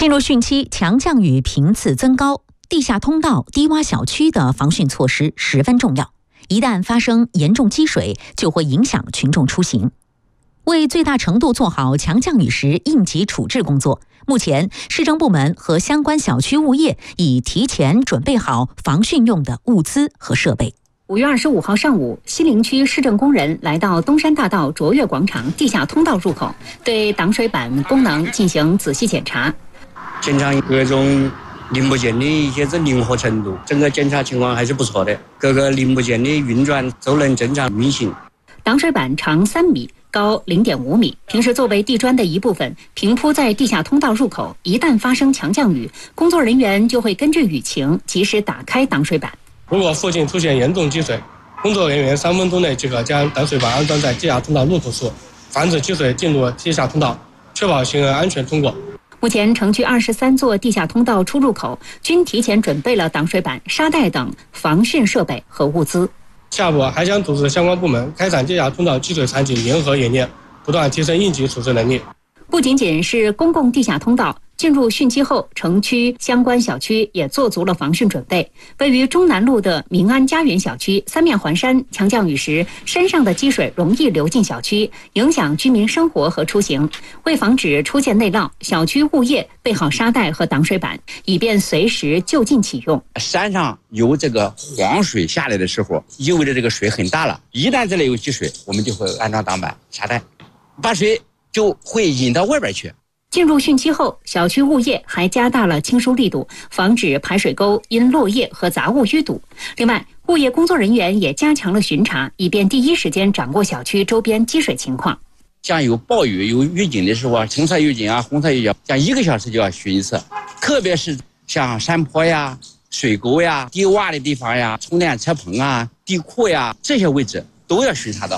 进入汛期，强降雨频次增高，地下通道、低洼小区的防汛措施十分重要。一旦发生严重积水，就会影响群众出行。为最大程度做好强降雨时应急处置工作，目前市政部门和相关小区物业已提前准备好防汛用的物资和设备。 5月25号上午，西陵区市政工人来到东山大道卓越广场地下通道入口，对挡水板功能进行仔细检查， 检查各种零部件的一些灵活程度，整个检查情况还是不错的，各个零部件的运转都能正常运行。 挡水板长3米，高0.5米，平时作为地砖的一部分，平铺在地下通道入口。一旦发生强降雨，工作人员就会根据雨情及时打开挡水板。 如果附近出现严重积水，工作人员3分钟内即可将挡水板安装在地下通道入口处，防止积水进入地下通道，确保行人安全通过。 目前城区23座地下通道出入口均提前准备了挡水板、沙袋等防汛设备和物资。 下步还将组织相关部门开展地下通道积水场景联合演练，不断提升应急处置能力。 不仅仅是公共地下通道，进入汛期后，城区相关小区也做足了防汛准备。位于中南路的民安家园小区3面环山，强降雨时，山上的积水容易流进小区，影响居民生活和出行。为防止出现内涝，小区物业备好沙袋和挡水板，以便随时就近启用。 山上有这个黄水下来的时候，意味着这个水很大了，一旦这里有积水，我们就会安装挡板、沙袋，把水就会引到外边去。 进入汛期后，小区物业还加大了清疏力度，防止排水沟因落叶和杂物淤堵。另外，物业工作人员也加强了巡查，以便第一时间掌握小区周边积水情况。 像有暴雨、有预警的时候，橙色预警啊、红色预警，像1个小时就要巡一次。特别是像山坡呀、水沟呀、低洼的地方呀、充电车棚啊、地库呀，这些位置都要巡查到。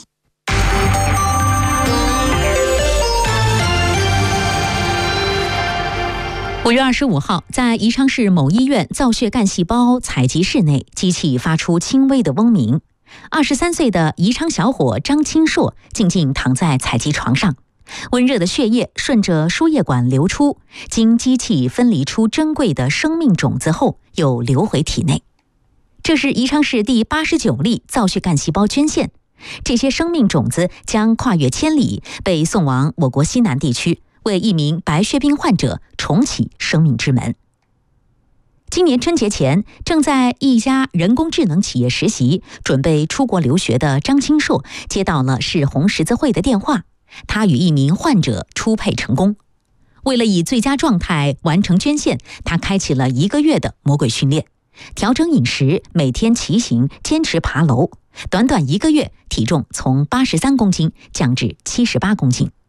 5月25号，在宜昌市某医院造血干细胞采集室内，机器发出轻微的嗡鸣。23岁的宜昌小伙张清硕静静躺在采集床上，温热的血液顺着输液管流出，经机器分离出珍贵的生命种子后，又流回体内。这是宜昌市第89例造血干细胞捐献，这些生命种子将跨越千里，被送往我国西南地区，为一名白血病患者重启生命之门。今年春节前，正在一家人工智能企业实习，准备出国留学的张清硕接到了市红十字会的电话，他与一名患者初配成功。为了以最佳状态完成捐献，他开启了1个月的魔鬼训练，调整饮食，每天骑行，坚持爬楼，短短1个月，体重从83公斤降至78公斤。